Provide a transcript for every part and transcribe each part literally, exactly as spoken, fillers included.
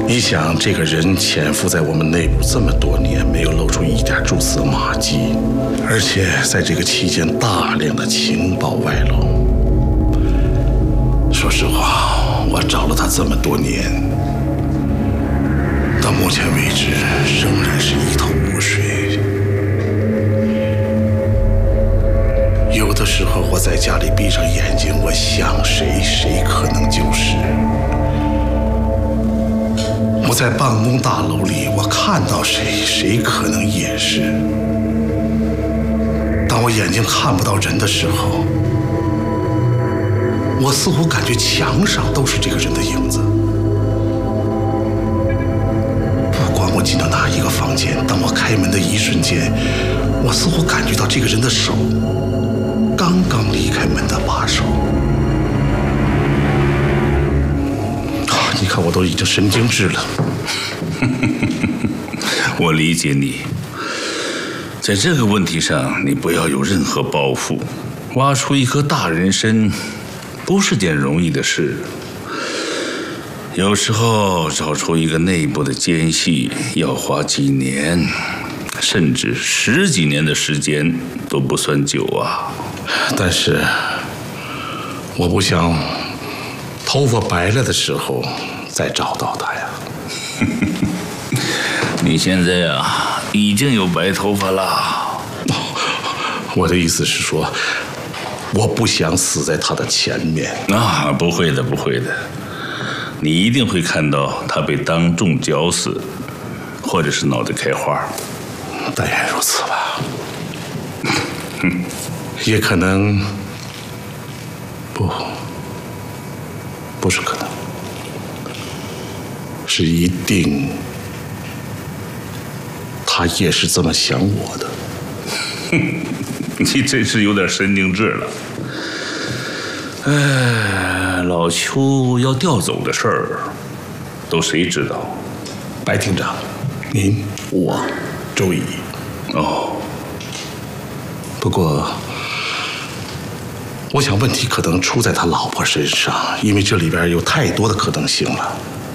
你想，这个人潜伏在我们内部这么多年，没有露出一点蛛丝马迹，而且在这个期间大量的情报外露。说实话，我找了他这么多年，到目前为止仍然是一头雾水。有的时候我在家里闭上眼睛，我想谁，谁可能就是。我在办公大楼里，我看到谁，谁可能也是。当我眼睛看不到人的时候，我似乎感觉墙上都是这个人的影子。不管我进到哪一个房间，当我开门的一瞬间，我似乎感觉到这个人的手刚刚离开门的把手。你看，我都已经神经质了。 我理解你，在这个问题上，你不要有任何包袱。挖出一颗大人参，不是件容易的事。有时候找出一个内部的奸细，要花几年，甚至十几年的时间都不算久啊。 但是，我不想头发白了的时候再找到他呀。 你现在啊，已经有白头发了。 我的意思是说，我不想死在他的前面。 啊，不会的，不会的，你一定会看到他被当众绞死，或者是脑袋开花。 但愿如此吧。也可能，不，不是可能，是一定。他也是这么想我的。 你真是有点神经质了。哎，老邱要调走的事儿，都谁知道？ 白厅长，您、我、周乙。 哦。 不过，我想问题可能出在他老婆身上，因为这里边有太多的可能性了。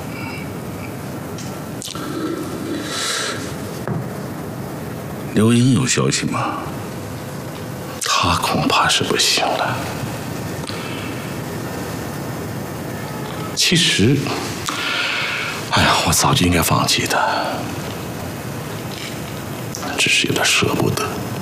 刘英有消息吗？ 他恐怕是不行了。其实，哎呀，我早就应该放弃的，只是有点舍不得。